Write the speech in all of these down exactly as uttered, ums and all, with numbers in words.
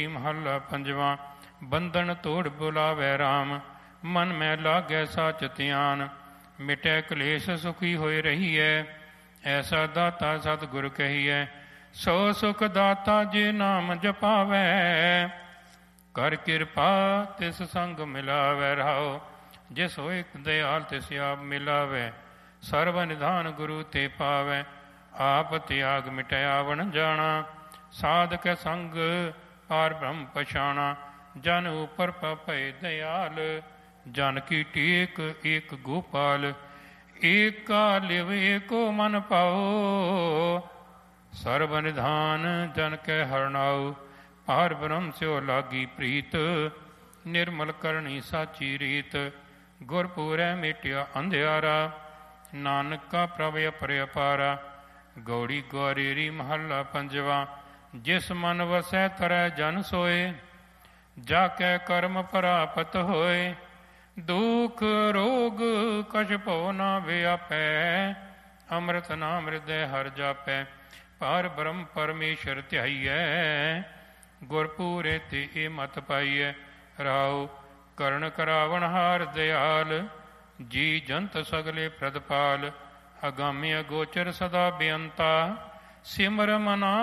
ਮਹੱਲਾ ਪੰਜਵਾਂ। ਬੰਧਨ ਤੋੜ ਬੁਲਾਵੈ ਰਾਮ, ਮਨ ਮੈਂ ਲਾਗੈ ਸਾਚ ਧਿਆਨ। ਮਿਟੈ ਕਲੇਸ਼ ਸੁਖੀ ਹੋਏ ਰਹੀਐ, ਐਸਾ ਦਾਤਾ ਸਤਿਗੁਰ ਕਹੀਐ। ਸੋ ਸੁਖ ਦਾਤਾ ਜੇ ਨਾਮ ਜਪਾਵੈ, ਕਰ ਕਿਰਪਾ ਤਿਸ ਸੰਗ ਮਿਲਾਵੈ ਰਹਾਉ। ਜਿਸ ਹੋਇ ਦਇਆਲ ਤਿਸ ਆਪ ਮਿਲਾਵੈ, ਸਰਬ ਨਿਧਾਨ ਗੁਰੂ ਤੇ ਪਾਵੈ। ਆਪ ਤਿਆਗ ਮਿਟਿਆ ਵਣ ਜਾਣਾ, ਸਾਧ ਕੇ ਸੰਗ ਪਾਰ ਬ੍ਰਹਮ ਪਛਾਣਾ। ਜਨ ਉਪਰ ਭੈ ਦਇਆਲ, ਜਨ ਕੀ ਟੇਕ ਏਕ ਗੋਪਾਲ। ਏਕਾ ਲਿਵ ਏਕੋ ਮਨ ਪਾਓ, ਸਰਬ ਨਿਧਾਨ ਜਨ ਕੈ ਹਰਨਾਉ। ਪਾਰ ਬ੍ਰਹਮ ਸਿਓ ਲਾਗੀ ਪ੍ਰੀਤ, ਨਿਰਮਲ ਕਰਨੀ ਸਾਚੀ ਰੀਤ। ਗੁਰਪੂਰੈ ਮਿਟਿਆ ਅੰਧਿਆਰਾ, ਨਾਨਕਾ ਪ੍ਰਭ ਅਪਰਿ ਅਪਾਰਾ। ਗੌੜੀ ਗੁਆਰੇਰੀ ਮਹੱਲਾ ਪੰਜਵਾ। ਜਿਸ ਮਨ ਵਸੈ ਤਰੈ ਜਨ ਸੋਏ, ਜਾ ਕੈ ਕਰਮ ਪ੍ਰਾਪਤ ਹੋਏ। ਦੁਖ ਰੋਗ ਕਛ ਭਉ ਨਾ ਵਿਆਪੈ, ਅੰਮ੍ਰਿਤ ਨਾਮ ਹਿਰਦੈ ਹਰਿ ਜਾਪੈ। ਪਾਰ ਬ੍ਰਹਮ ਪਰਮੇਸ਼ਰ ਧਿਆਈਐ, ਗੁਰਪੂਰੇ ਤੇ ਇਹ ਮਤ ਪਾਈਐ ਰਾਉ। ਕਰਨ ਕਰਾਵਣ ਹਾਰ ਦਿਆਲ, ਜੀ ਜੰਤ ਸਗਲੇ ਪ੍ਰਦਪਾਲ। ਅਗਾਮੀ ਅਗੋਚਰ ਸਦਾ ਬੇਅੰਤਾ, ਸਿਮਰ ਮਨਾ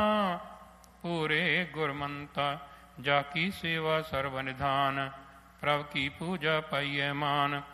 ਪੂਰੇ ਗੁਰਮੰਤਾ। ਜਾ ਕੀ ਸੇਵਾ ਸਰਬ ਨਿਧਾਨ, ਪ੍ਰਭ ਕੀ ਪੂਜਾ ਪਾਈਐ ਮਾਨ।